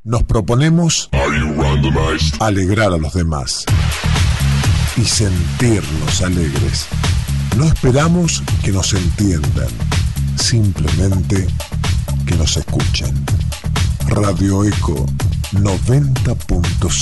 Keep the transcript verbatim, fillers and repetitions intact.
Nos proponemos alegrar a los demás y sentirnos alegres. No esperamos que nos entiendan, simplemente que nos escuchen. Radio Eco noventa punto cero.